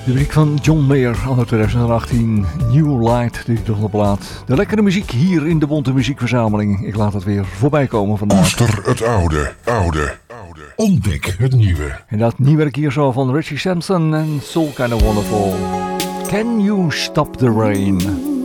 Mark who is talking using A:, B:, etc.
A: De muziek van John Mayer, anno 2018, New Light, de volgende plaat. De lekkere muziek hier in de Bonte Muziekverzameling. Ik laat het weer voorbij komen vandaag.
B: Koester het oude. Ontdek het nieuwe.
A: En dat nieuwwerk hier zo van Richie Sampson en Soul Kinda Wonderful. Can You Stop the Rain?